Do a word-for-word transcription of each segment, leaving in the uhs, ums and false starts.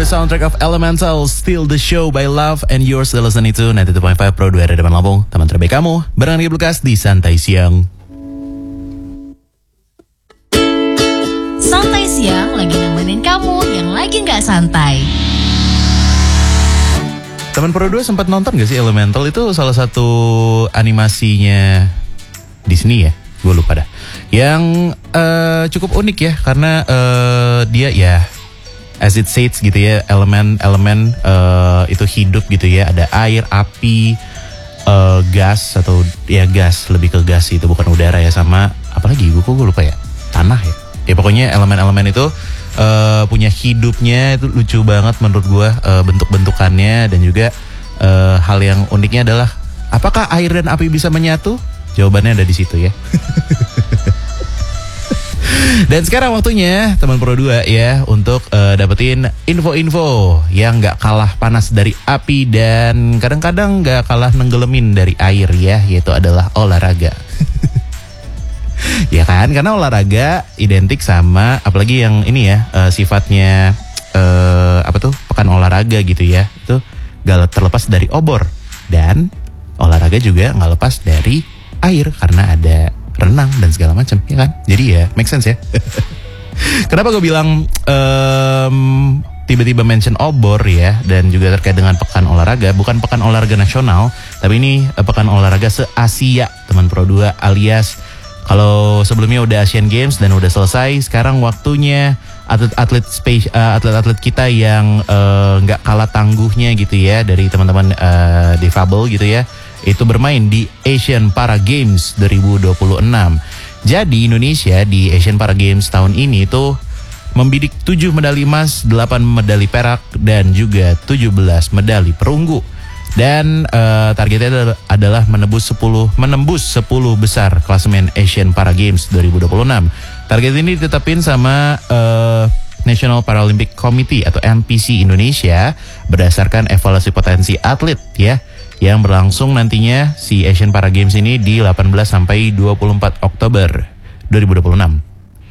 the soundtrack of Elemental, Still the Show by Love and Yours. Still listening to sembilan puluh dua koma lima Pro dua R Depan Lampung. Teman terbaik kamu, bareng Riki Lukas di Santai Siang. Santai Siang lagi nemenin kamu yang lagi gak santai. Teman Pro dua sempat nonton gak sih Elemental? Itu salah satu animasinya Disney ya, gue lupa dah. Yang uh, cukup unik ya, karena uh, dia ya as it says gitu ya, elemen-elemen uh, itu hidup gitu ya. Ada air, api, uh, gas atau ya gas, lebih ke gas itu, bukan udara ya. Sama apalagi gue gue lupa ya, tanah ya. Ya pokoknya elemen-elemen itu uh, punya hidupnya, itu lucu banget menurut gue, uh, bentuk-bentukannya. Dan juga uh, hal yang uniknya adalah apakah air dan api bisa menyatu? Jawabannya ada di situ ya. Dan sekarang waktunya teman Pro dua ya untuk uh, dapetin info-info yang gak kalah panas dari api dan kadang-kadang gak kalah nenggelemin dari air ya, yaitu adalah olahraga. Ya kan, karena olahraga identik sama, apalagi yang ini ya, uh, sifatnya uh, apa tuh, pekan olahraga gitu ya, itu gak terlepas dari obor. Dan olahraga juga gak lepas dari air, karena ada renang dan segala macam, ya kan? Jadi ya make sense ya. Kenapa gue bilang um, tiba-tiba mention obor ya, dan juga terkait dengan pekan olahraga, bukan pekan olahraga nasional, tapi ini uh, pekan olahraga se-Asia teman Pro dua, alias kalau sebelumnya udah Asian Games dan udah selesai, sekarang waktunya atlet-atlet space, uh, atlet-atlet kita yang nggak uh, kalah tangguhnya gitu ya, dari teman-teman uh, difabel gitu ya, itu bermain di Asian Para Games dua ribu dua puluh enam. Jadi Indonesia di Asian Para Games tahun ini tuh membidik tujuh medali emas, delapan medali perak, dan juga tujuh belas medali perunggu. Dan uh, targetnya adalah menembus sepuluh menembus sepuluh besar klasemen Asian Para Games dua ribu dua puluh enam. Target ini ditetapin sama uh, National Paralympic Committee atau N P C Indonesia berdasarkan evaluasi potensi atlet ya, yang berlangsung nantinya si Asian Para Games ini di delapan belas sampai dua puluh empat Oktober dua ribu dua puluh enam.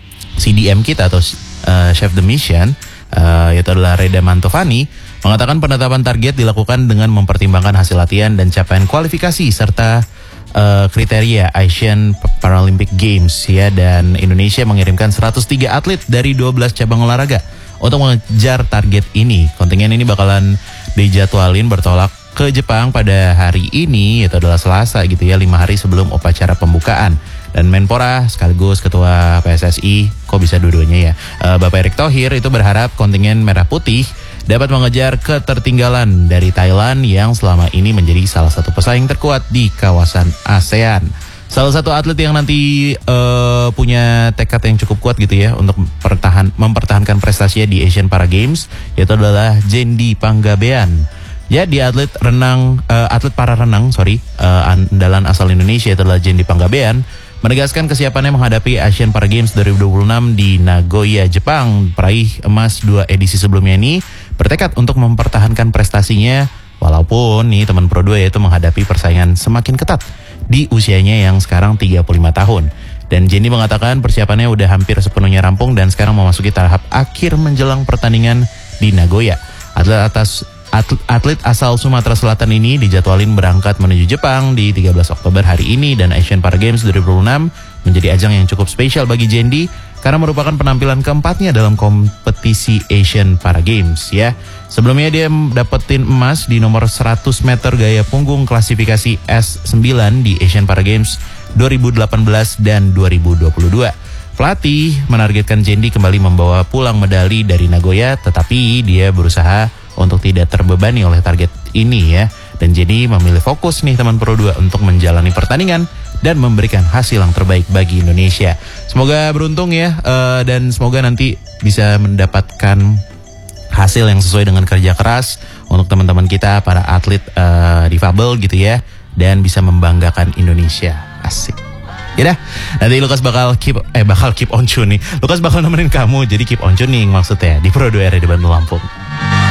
C D M kita atau uh, Chef the Mission, uh, yaitu adalah Reda Mantovani, mengatakan penetapan target dilakukan dengan mempertimbangkan hasil latihan dan capaian kualifikasi serta uh, kriteria Asian Paralympic Games ya. Dan Indonesia mengirimkan seratus tiga atlet dari dua belas cabang olahraga untuk mengejar target ini. Kontingen ini bakalan dijadwalin bertolak ke Jepang pada hari ini, yaitu adalah Selasa gitu ya, lima hari sebelum upacara pembukaan. Dan Menpora sekaligus Ketua P S S I, kok bisa dua-duanya ya, uh, Bapak Erick Thohir itu berharap kontingen Merah Putih dapat mengejar ketertinggalan dari Thailand yang selama ini menjadi salah satu pesaing terkuat di kawasan ASEAN. Salah satu atlet yang nanti uh, punya tekad yang cukup kuat gitu ya untuk pertahan, mempertahankan prestasinya di Asian Para Games, yaitu adalah Jendi Panggabean. Ya, di atlet renang, uh, atlet para renang, sorry, uh, andalan asal Indonesia itu adalah Jendi Panggabean, menegaskan kesiapannya menghadapi Asian Para Games dua ribu dua puluh enam di Nagoya, Jepang. Peraih emas dua edisi sebelumnya ini bertekad untuk mempertahankan prestasinya, walaupun nih teman Pro dua yaitu menghadapi persaingan semakin ketat di usianya yang sekarang tiga puluh lima tahun. Dan Jendi mengatakan persiapannya udah hampir sepenuhnya rampung dan sekarang memasuki tahap akhir menjelang pertandingan di Nagoya. Atlet atas Atlet, atlet asal Sumatera Selatan ini dijadwalin berangkat menuju Jepang di tiga belas Oktober hari ini, dan Asian Para Games dua ribu dua puluh enam menjadi ajang yang cukup spesial bagi Jendi karena merupakan penampilan keempatnya dalam kompetisi Asian Para Games ya. Sebelumnya dia dapetin emas di nomor seratus meter gaya punggung klasifikasi S sembilan di Asian Para Games dua ribu delapan belas dan dua ribu dua puluh dua. Pelatih menargetkan Jendi kembali membawa pulang medali dari Nagoya, tetapi dia berusaha untuk tidak terbebani oleh target ini ya. Dan jadi memilih fokus nih teman Pro dua untuk menjalani pertandingan dan memberikan hasil yang terbaik bagi Indonesia. Semoga beruntung ya, uh, dan semoga nanti bisa mendapatkan hasil yang sesuai dengan kerja keras untuk teman-teman kita para atlet uh, difabel gitu ya, dan bisa membanggakan Indonesia. Asik. Ya dah, nanti Lukas bakal keep eh bakal keep on tuning. Lukas bakal nemenin kamu, jadi keep on tuning maksudnya di Pro dua R di Bandung Lampung.